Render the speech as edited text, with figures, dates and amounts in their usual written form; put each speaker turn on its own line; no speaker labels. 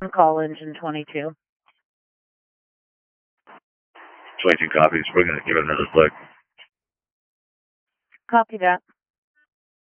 Call engine 22.
22 copies. We're going to give it another click.
Copy that.